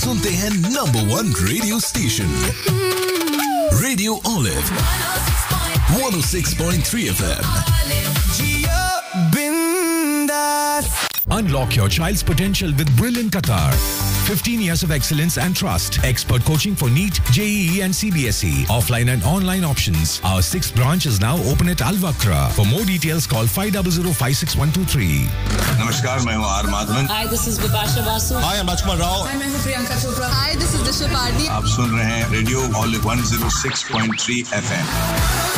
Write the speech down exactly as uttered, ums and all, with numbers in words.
सुनते हैं number one radio station radio olive one oh six point three F M. Unlock your child's potential with Brilliant Qatar. fifteen years of excellence and trust. Expert coaching for NEET, J E E and C B S E. Offline and online options. Our sixth branch is now open at Al Wakra. For more details, call five zero zero five six one two three. Namaskar, मैं हूँ are Madhavan. Hi, this is Vipasha Basu. Hi, I'm Rajkumar Rao. Hi, मैं हूँ Priyanka Chopra. Hi, this is Disha Party. आप सुन रहे हैं radio olive one oh six point three F M.